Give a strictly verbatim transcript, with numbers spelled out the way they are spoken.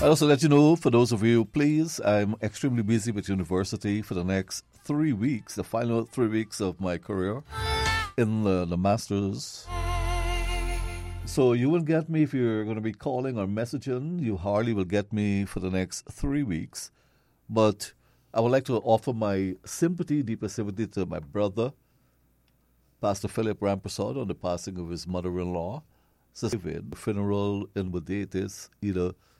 I also let you know, for those of you, please, I'm extremely busy with university for the next three weeks, the final three weeks of my career in the, the master's. So you will get me if you're going to be calling or messaging. You hardly will get me for the next three weeks. But I would like to offer my sympathy, deepest sympathy to my brother, Pastor Philip Ramprasad, on the passing of his mother-in-law, Sister David. The funeral in what date is either